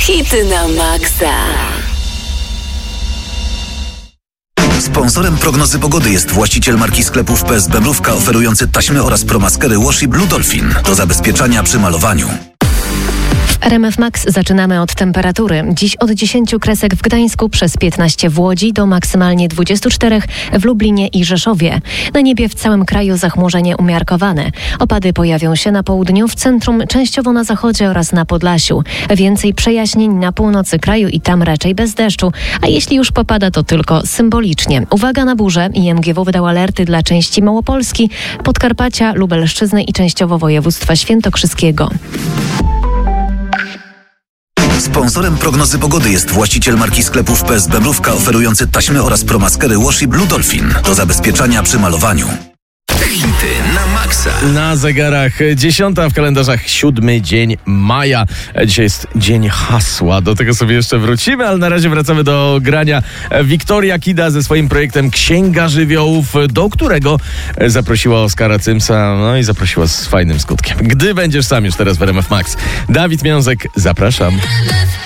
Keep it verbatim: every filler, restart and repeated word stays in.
Hity na maksa. Sponsorem prognozy pogody jest właściciel marki sklepów P S B Mrówka, oferujący taśmy oraz promaskery Washi Blue Dolphin do zabezpieczania przy malowaniu. W R M F Max zaczynamy od temperatury. Dziś od dziesięciu kresek w Gdańsku, przez piętnaście w Łodzi do maksymalnie dwudziestu czterech w Lublinie i Rzeszowie. Na niebie w całym kraju zachmurzenie umiarkowane. Opady pojawią się na południu, w centrum, częściowo na zachodzie oraz na Podlasiu. Więcej przejaśnień na północy kraju i tam raczej bez deszczu. A jeśli już popada, to tylko symbolicznie. Uwaga na burze. I M G W wydał alerty dla części Małopolski, Podkarpacia, Lubelszczyzny i częściowo województwa świętokrzyskiego. Sponsorem prognozy pogody jest właściciel marki sklepów P S B Mrówka, oferujący taśmy oraz promaskery Washi Blue Dolphin do zabezpieczania przy malowaniu. Hity na maksa. Na zegarach dziesiąta, w kalendarzach siódmy dzień maja. Dzisiaj jest dzień hasła. Do tego sobie jeszcze wrócimy, ale na razie wracamy do grania. Wiktoria Kida ze swoim projektem Księga Żywiołów, do którego zaprosiła Oskara Cymsa, no i zaprosiła z fajnym skutkiem. Gdy będziesz sam już teraz w R M F Max. Dawid Miązek, zapraszam.